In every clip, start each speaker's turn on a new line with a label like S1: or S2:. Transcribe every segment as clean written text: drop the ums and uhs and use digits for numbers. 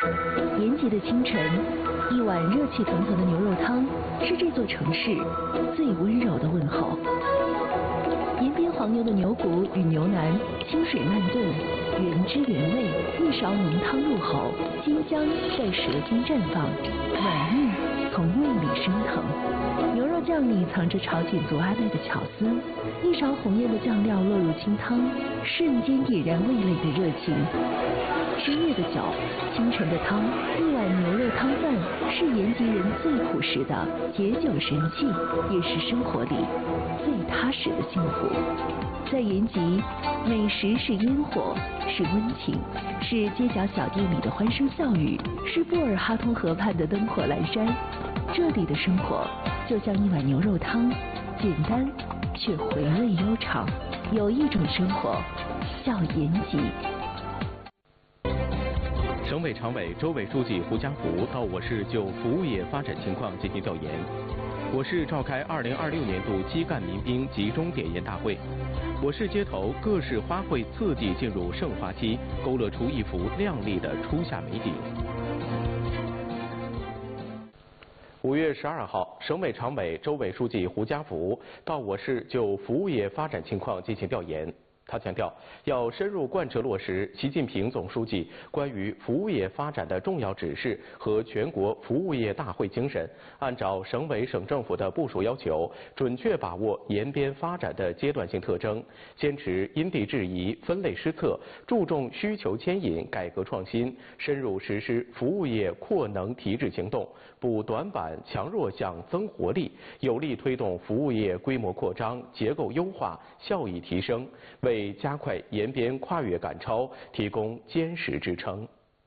S1: 延吉的清晨，一碗热气腾腾的牛肉汤是这座城市最温柔的问候。延边黄牛的牛骨与牛腩清水慢炖，原汁原味，一勺浓汤入口，鲜香在舌尖绽放，软腻从胃里升腾。牛肉酱里藏着朝鲜族阿妹的巧思，一勺红艳的酱料落入清汤，瞬间点燃味蕾的热情。深夜的酒，清晨的汤，一碗牛肉汤饭是延吉人最朴实的解酒神器，也是生活里最踏实的幸福。在延吉，美食是烟火，是温情，是街角小店里的欢声笑语，是布尔哈通河畔的灯火阑珊。这里的生活就像一碗牛肉汤，简单却回味悠长。有一种生活叫延吉。
S2: 省委常委、州委书记胡家福到我市就服务业发展情况进行调研。我市召开2026年度基干民兵集中点研大会。我市街头各式花卉次第进入盛花期，勾勒出一幅亮丽的初夏美景。5月12号，省委常委、州委书记胡家福到我市就服务业发展情况进行调研。他强调，要深入贯彻落实习近平总书记关于服务业发展的重要指示和全国服务业大会精神，按照省委省政府的部署要求，准确把握延边发展的阶段性特征，坚持因地制宜、分类施策，注重需求牵引、改革创新，深入实施服务业扩能提质行动，补短板、强弱项、增活力，有力推动服务业规模扩张、结构优化、效益提升，为加快延边跨越赶超提供坚实支撑。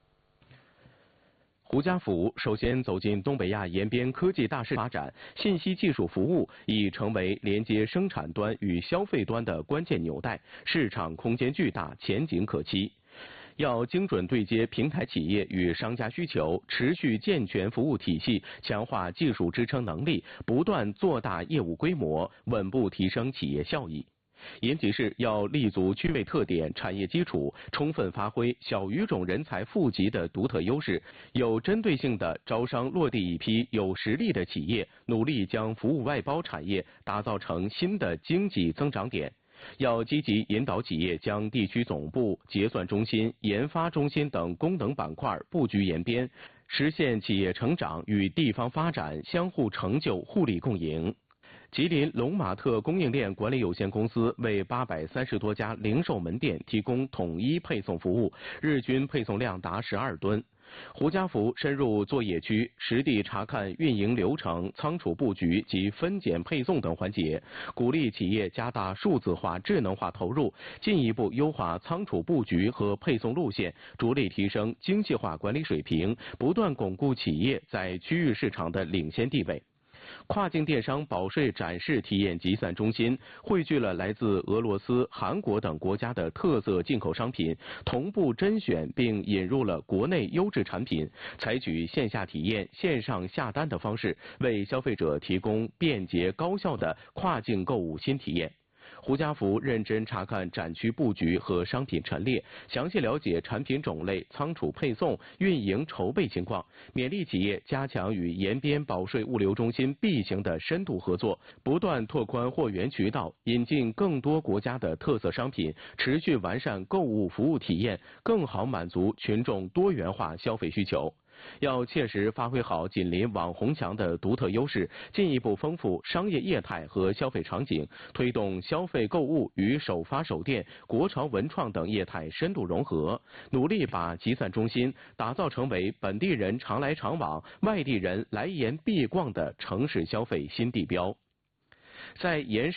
S2: 胡家福首先走进东北亚延边科技大市发展，信息技术服务已成为连接生产端与消费端的关键纽带，市场空间巨大，前景可期。要精准对接平台企业与商家需求，持续健全服务体系，强化技术支撑能力，不断做大业务规模，稳步提升企业效益。延吉市要立足区位特点、产业基础，充分发挥小语种人才富集的独特优势，有针对性地招商落地一批有实力的企业，努力将服务外包产业打造成新的经济增长点。要积极引导企业将地区总部、结算中心、研发中心等功能板块布局延边，实现企业成长与地方发展相互成就、互利共赢。吉林龙马特供应链管理有限公司为830多家零售门店提供统一配送服务，日均配送量达12吨。胡家福深入作业区，实地查看运营流程、仓储布局及分拣配送等环节，鼓励企业加大数字化、智能化投入，进一步优化仓储布局和配送路线，着力提升精细化管理水平，不断巩固企业在区域市场的领先地位。跨境电商保税展示体验集散中心汇聚了来自俄罗斯、韩国等国家的特色进口商品，同步甄选并引入了国内优质产品，采取线下体验、线上下单的方式，为消费者提供便捷高效的跨境购物新体验。胡家福认真查看展区布局和商品陈列，详细了解产品种类、仓储配送、运营筹备情况，勉励企业加强与延边保税物流中心 B 型的深度合作，不断拓宽货源渠道，引进更多国家的特色商品，持续完善购物服务体验，更好满足群众多元化消费需求。要切实发挥好紧邻网红墙的独特优势，进一步丰富商业业态和消费场景，推动消费购物与首发首店、国潮文创等业态深度融合，努力把集散中心打造成为本地人常来常往、外地人来延必逛的城市消费新地标。在延